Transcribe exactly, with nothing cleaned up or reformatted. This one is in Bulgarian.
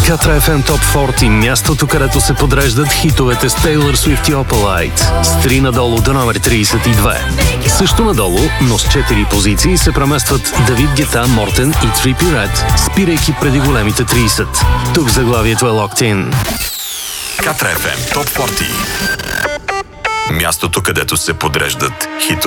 Катра еф ем Top сорок, мястото, където се подреждат хитовете с Taylor Swift и Opalite. С три надолу до номер трийсет и две. Също надолу, но с четири позиции се преместват Давид Гета, Мортен и Trippie Redd, спирайки преди големите трийсет. Тук заглавието е Locked In. Катра еф ем Top сорок. Мястото, където се подреждат хитове